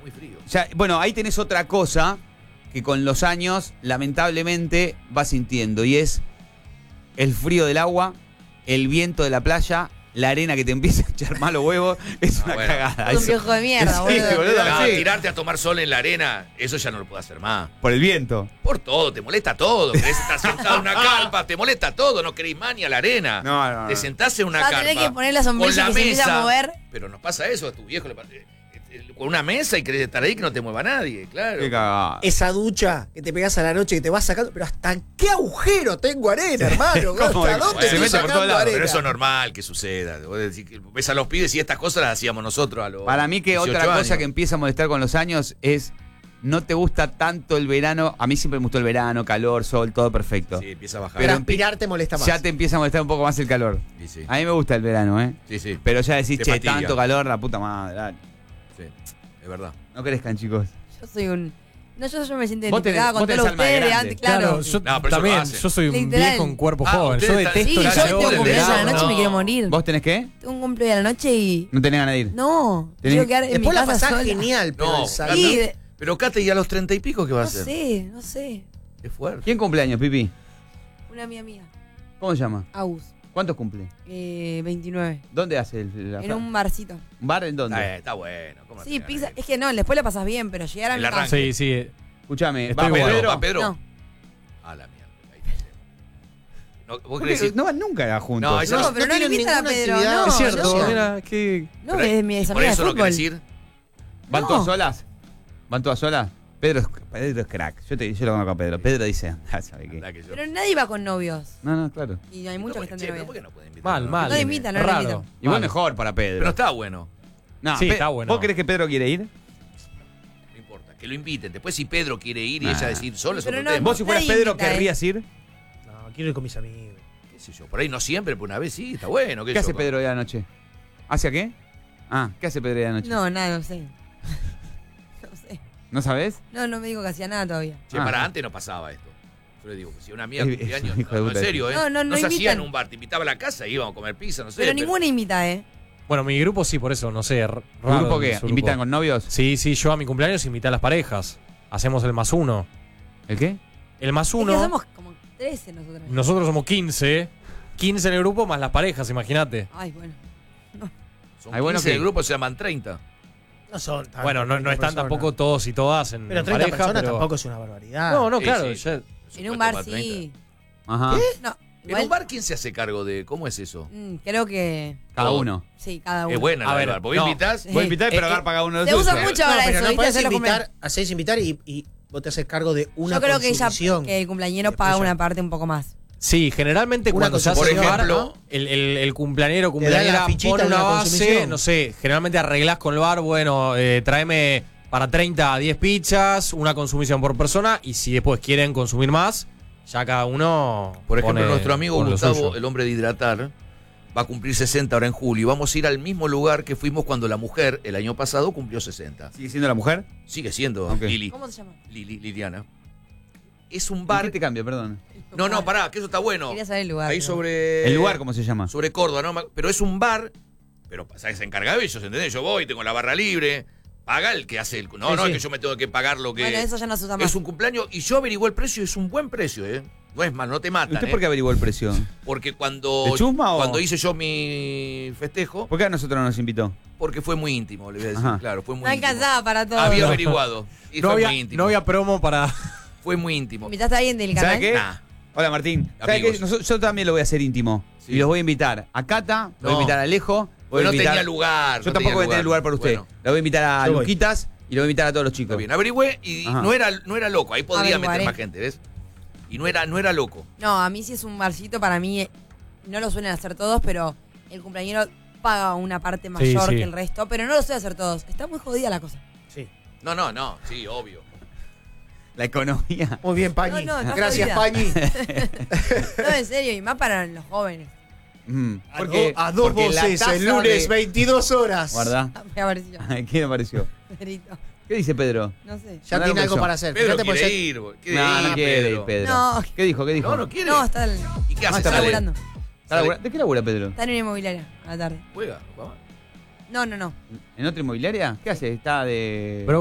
muy frío. Ya, bueno, ahí tenés otra cosa que con los años, lamentablemente, vas sintiendo. Y es el frío del agua, el viento de la playa, la arena que te empieza a echar malos huevos. Es una cagada. Es un viejo de mierda, boludo. Tirarte a tomar sol en la arena, eso ya no lo puedo hacer más. Por el viento. Por todo, te molesta todo. Querés estar sentado en una carpa, te molesta todo, no querés más ni a la arena. No. Te sentás en una carpa. Tenés que poner la sombrilla con que se empieza a mover. Pero nos pasa eso, a tu viejo le pasa. Con una mesa y querés estar ahí que no te mueva nadie, claro. Qué cagada. Esa ducha que te pegás a la noche que te vas sacando, pero ¿hasta qué agujero tengo arena, hermano? ¿Hasta dónde se estoy mete por sacando todos lados, arena? Pero eso es normal que suceda. Vos decís que ves a los pibes y estas cosas las hacíamos nosotros a los Para mí que 18 otra cosa años. que empieza a molestar con los años es no te gusta tanto el verano. A mí siempre me gustó el verano, calor, sol, todo perfecto. Sí, empieza a bajar. Pero Pero aspirar te molesta más. Ya te empieza a molestar un poco más el calor. Sí, sí. A mí me gusta el verano, ¿eh? Sí, sí. Pero ya decís, Te che, fastidia. tanto calor, la puta madre. Dale. Sí, es verdad. No crezcan, chicos. Yo soy un... No, yo me siento Vos tenés- identificada vos con tenés todos alma de ustedes de grande. antes, claro. yo No, pero eso también, lo hacen. yo soy un Literal. viejo en cuerpo Ah, joven. Yo ustedes detesto Sí, el yo calor. tengo un cumpleaños a la noche y No. me quiero morir. ¿Vos tenés qué? Tengo un cumpleaños a la noche y... No tenés ganas de ir. No, Tenés- quiero quedar en mi Después la casa pasás sola. genial, pero No, el salón- Sí, Pero Cate, ¿y a los 30 y pico qué va a no hacer? sé. Es fuerte. ¿Quién cumpleaños, Pipi? Una amiga mía, ¿Cómo se llama? Agus, ¿Cuántos cumple? 29. ¿Dónde hace la En un barcito. ¿Un bar en dónde? Está bueno. ¿cómo no Sí, te ganas pizza. de ir? Es que no, después la pasas bien, pero llegar a El mi casa. arranque. Sí, sí. Escúchame, Estoy ¿va igual. Pedro? ¿Va Pedro? No. A la mierda. Ahí te llevo. No, ¿vos ¿Por querés qué decir? no van nunca juntos? No, esa No, pero no le tienen invitan a ninguna Pedro, actividad. no. Es cierto, no. mira, que... No, Pero- es mi ¿Por amiga de eso no fútbol. querés ir? ¿Van No. todas solas? ¿Van todas solas? Pedro es crack. Yo lo conozco a Pedro. Pedro dice, ¿sabe qué? Andá que yo- Pero nadie va con novios. No, claro. Y hay muchos que están de Che, pero ¿por novia. qué no pueden invitar? Mal. No le invitan, no le Raro. invitan. Igual Mal. mejor para Pedro. Pero está bueno. No, Sí, está bueno. ¿Vos crees que Pedro quiere ir? No importa. Que lo inviten. Después si Pedro quiere ir y Ah. ella decir solo es Pero otro no, tema. ¿Vos si fueras Nadie Pedro invita, querrías ir? No, quiero ir con mis amigos. ¿Qué sé yo? Por ahí no siempre, pero una vez sí, está bueno. ¿Qué hace Pedro hoy a la noche? ¿Hacia qué? Ah, ¿qué hace Pedro hoy a la noche? No, nada, no sé. No sé. ¿No sabés? No me dijo que hacía nada todavía. Che, Ah. para antes no pasaba esto. Yo le digo, si una amiga Es- cumpleaños, es un hijo de no, puta en serio, ¿eh? No se hacía invitan. en un bar, te invitaba a la casa y íbamos a comer pizza, no sé. Pero ninguna invita, ¿eh? Bueno, mi grupo sí, por eso, no sé. Raro ¿Tu grupo qué? su grupo. ¿Invitan con novios? Sí, yo a mi cumpleaños invité a las parejas. Hacemos el +1. ¿El qué? El Es que +1, somos como 13 nosotros. nosotros somos 15. 15 en el grupo más las parejas, imagínate. Ay, bueno. Son Ay, bueno, 15 que- del grupo, se llaman 30. No son tan. Bueno, no están personas. tampoco todos y todas en Pero 30 pareja, personas pero... tampoco es una barbaridad. No, Sí, claro. sí. ya- En un bar sí. Ajá. No, ¿En igual, un bar quién se hace cargo de cómo es eso? creo que Cada uno. sí, cada uno. Es buena A la ver, del bar. Vos no. invitás, Sí. Voy a invitar, pero Eh, agarrar pagar uno de Se los usa suyos. mucho No, ahora pero eso, no ¿viste? podés Hacerlo comer. invitar, hacés invitar y vos te haces cargo de una Yo creo que consumición. que el cumpleañero Después paga ya- una parte un poco más. Sí, generalmente Una cuando se cosa, hace por un bar, ejemplo, el cumpleañero, Te da la cumpleañera fichita pone de una la base, consumición. no sé, generalmente arreglás con el bar, bueno, tráeme para 30 a 10 pizzas, una consumición por persona, y si después quieren consumir más, ya cada uno por ejemplo, pone- nuestro amigo pone lo Gustavo, suyo. el hombre de hidratar, va a cumplir 60 ahora en julio. Vamos a ir al mismo lugar que fuimos cuando la mujer, el año pasado, cumplió 60. ¿Sigue siendo la mujer? Sigue siendo Ok. Lili. ¿Cómo se llama? Liliana. Es un ¿Bar? bar. ¿Qué te cambia, perdón? No, pará, que eso está bueno. Quería saber el lugar. Ahí pero- sobre. ¿El lugar cómo se llama? Sobre Córdoba, ¿no? Pero es un bar, pero ¿sabes? Se encarga de ellos, ¿entendés? Yo voy, tengo la barra libre, paga el que hace el. No, Sí, no, sí. es que yo me tengo que pagar lo que. Bueno, eso ya no se usa más. Es un cumpleaños y yo averigué el precio, es un buen precio, ¿eh? No es mal, no te ¿Y matan. usted por qué averiguó el precio? Porque cuando. ¿De chusma o...? Cuando hice yo mi festejo, ¿Por qué a nosotros no nos invitó? porque fue muy íntimo, le voy a decir. Ajá. Claro, fue muy No íntimo. alcanzaba para todo. Había averiguado. Y No fue había, muy íntimo. no había promo para... Fue muy íntimo. ¿Invitaste a alguien del canal? ¿Sabe qué? Nah. Hola Martín. ¿Sabe Amigos. qué? Yo también lo voy a hacer íntimo. Sí. Y los voy a invitar a Cata, voy a No. invitar a Alejo, voy Porque a no invitar... tenía lugar. Yo no tampoco voy a tenía tener lugar para usted. Bueno, La voy a invitar a Yo voy. Luquitas y lo voy a invitar a todos los está chicos. bien. Averigüé y Ajá. no era loco. Ahí podía meter Averiguaré. más gente, ¿ves? Y no era loco. No, a mí sí es un barcito, para mí no lo suelen hacer todos, pero el cumpleañero paga una parte mayor sí. que el resto, pero no lo suelen hacer todos. Está muy jodida la cosa. Sí. No, sí, obvio. La economía. Muy bien, Pañi. No, está Gracias, jodida. Pañi. No, en serio, y más para los jóvenes. Porque, A dos porque la voces, tasa el lunes, de- 22 horas. Guarda. Me apareció. ¿Qué me pareció? Pedrito. ¿Qué dice Pedro? No sé. Ya No, tiene no, algo yo. para hacer. Pedro Fíjate, quiere porque ir, quiere No, ir, no quiere ir, Pedro. No. ¿Qué dijo? ¿Qué dijo? No, no quiere. No, está, ¿Y qué hace? está está ¿Sale? laburando. ¿Está labura- ¿De qué labura Pedro? Está en una inmobiliaria a la tarde. ¿Juega? ¿Papá? No. ¿En otra inmobiliaria? ¿Qué hace? Está de...